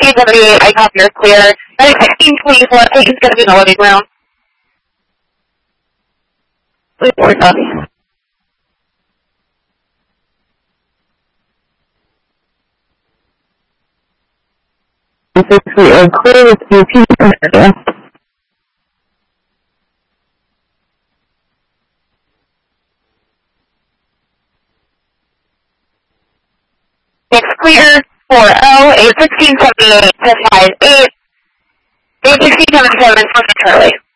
1678, I copy you're clear. 1624, I think it's going to be in the living room. Report copy. We are clear with you. It's clear for O, 1678 to 58, 1677 for Charlie.